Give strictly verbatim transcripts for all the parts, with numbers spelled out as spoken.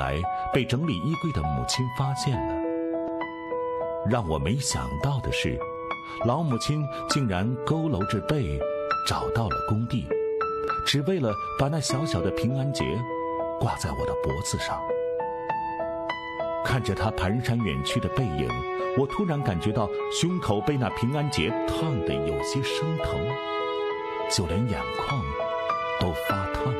来被整理衣柜的母亲发现了。让我没想到的是，老母亲竟然佝偻着背找到了工地，只为了把那小小的平安结挂在我的脖子上。看着她蹒跚远去的背影，我突然感觉到胸口被那平安结烫得有些生疼，就连眼眶都发烫。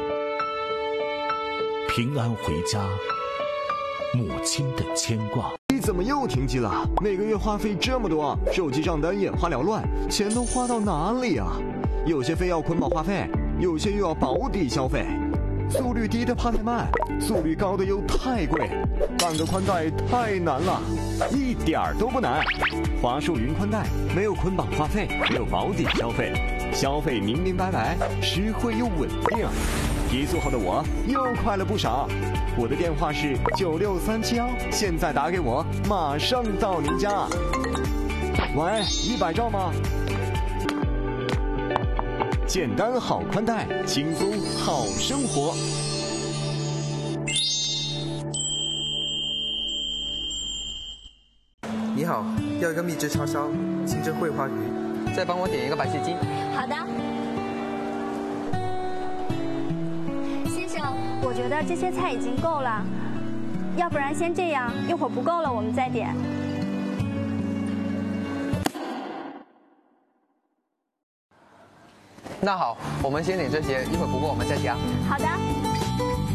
平安回家，母亲的牵挂。 你怎么又停机了？每个月话费这么多，手机账单眼花缭乱，钱都花到哪里啊？有些非要捆绑话费，有些又要保底消费。速率低的怕太慢，速率高的又太贵，办个宽带太难了，一点儿都不难。华数云宽带没有捆绑话费，没有保底消费，消费明明白白，实惠又稳定。提速后的我又快了不少。我的电话是九六三七幺，现在打给我，马上到您家。喂，一百兆吗？简单好宽带，轻松好生活。 你好，要一个秘制叉烧，清蒸桂花鱼，再帮我点一个白切鸡。 好的。先生，我觉得这些菜已经够了，要不然先这样，一会儿不够了我们再点。 那好，我们先点这些，一会儿不够我们再加。 好的。